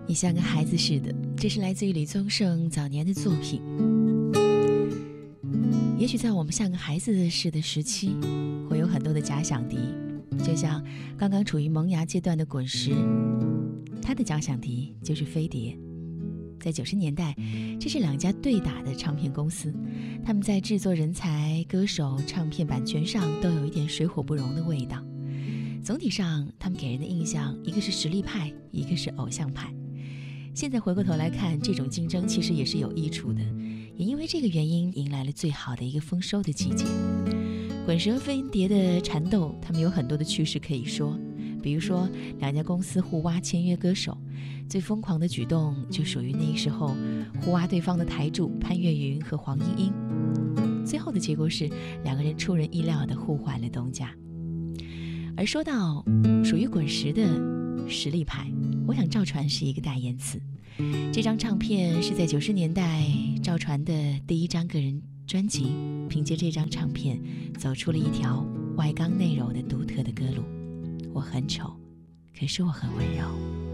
你像个孩子似的，这是来自于李宗盛早年的作品。也许在我们像个孩子似的时期，会有很多的假想敌，就像刚刚处于萌芽阶段的滚石，他的假想敌就是飞碟。在90年代，这是两家对打的唱片公司，他们在制作人才、歌手、唱片版权上都有一点水火不容的味道。总体上，他们给人的印象，一个是实力派，一个是偶像派。现在回过头来看，这种竞争其实也是有益处的，也因为这个原因，迎来了最好的一个丰收的季节。滚石和飞碟的缠斗，他们有很多的趣事可以说，比如说两家公司互挖签约歌手，最疯狂的举动就属于那时候互挖对方的台柱潘越云和黄莺莺，最后的结果是两个人出人意料地互换了东家。而说到属于滚石的实力派，我想赵传是一个代言词。这张唱片是在90年代赵传的第一张个人专辑，凭借这张唱片走出了一条外刚内柔的独特的歌路。我很丑，可是我很温柔。